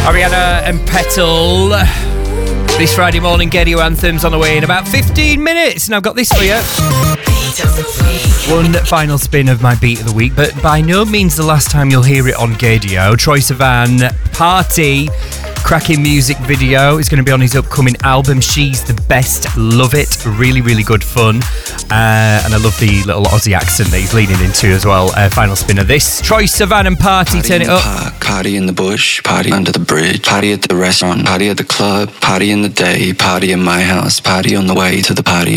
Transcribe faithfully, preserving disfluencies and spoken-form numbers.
Ariana and Petal. This Friday morning, Radio Anthems on the way in about fifteen minutes. And I've got this for you. One final spin of my beat of the week, but by no means the last time you'll hear it on Gadio. Troye Sivan, Party, cracking music video. It's going to be on his upcoming album, She's the Best. Love it. Really, really good fun. Uh, and I love the little Aussie accent that he's leaning into as well. Uh, final spin of this. Troye Sivan and Party, party turn it up. Park, party in the bush, party under the bridge, party at the restaurant, party at the club, party in the day, party in my house, party on the way to the party.